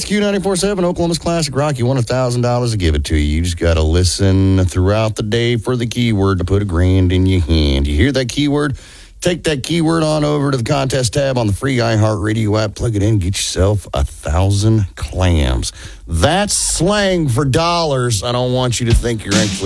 Q94.7, Oklahoma's Classic Rock. You want $1,000 to give it to you. You just got to listen throughout the day for the keyword to put $1,000 in your hand. You hear that keyword? Take that keyword on over to the contest tab on the free iHeartRadio app. Plug it in. Get yourself 1,000 clams. That's slang for dollars. I don't want you to think you're actually